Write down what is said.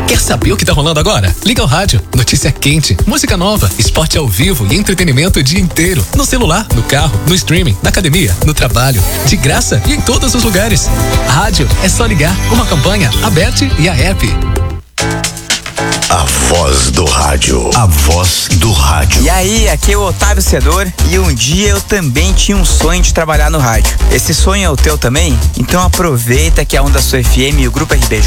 Quer saber o que tá rolando agora? Liga o rádio, notícia quente, música nova, esporte ao vivo e entretenimento o dia inteiro. No celular, no carro, no streaming, na academia, no trabalho, de graça e em todos os lugares. Rádio é só ligar, uma campanha aberta e a app. A voz do rádio. A voz do rádio. E aí, aqui é o Otávio Cedor e um dia eu também tinha um sonho de trabalhar no rádio. Esse sonho é o teu também? Então aproveita que a Onda Sul FM e o Grupo RBJ